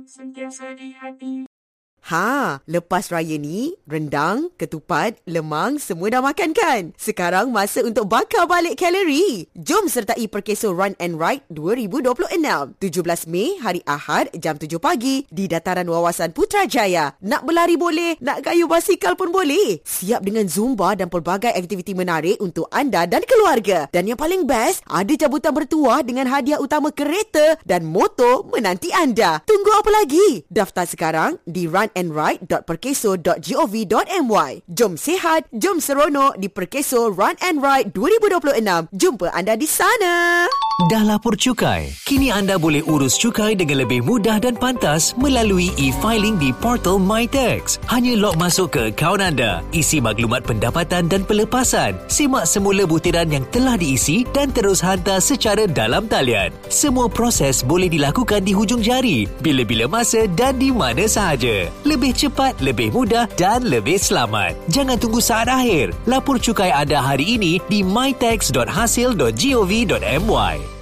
sentiasa di hati. Lepas raya ni, rendang, ketupat, lemang semua dah makan kan? Sekarang masa untuk bakar balik kalori. Jom sertai Perkeso Run and Ride 2026. 17 Mei, hari Ahad, jam 7 pagi di dataran Wawasan Putrajaya. Nak berlari boleh, nak kayuh basikal pun boleh. Siap dengan Zumba dan pelbagai aktiviti menarik untuk anda dan keluarga. Dan yang paling best, ada cabutan bertuah dengan hadiah utama kereta dan motor menanti anda. Tunggu apa lagi? Daftar sekarang di runandride.perkeso.gov.my. Jom sihat, jom seronok di Perkeso Run and Ride 2026. Jumpa anda di sana. Dah lapor cukai? Kini anda boleh urus cukai dengan lebih mudah dan pantas melalui e-filing di portal MyTax. Hanya log masuk ke akaun anda, isi maklumat pendapatan dan pelepasan, simak semula butiran yang telah diisi dan terus hantar secara dalam talian. Semua proses boleh dilakukan di hujung jari, bila-bila masa dan di mana sahaja. Lebih cepat, lebih mudah dan lebih selamat. Jangan tunggu saat akhir. Lapor cukai anda hari ini di mytax.hasil.gov.my.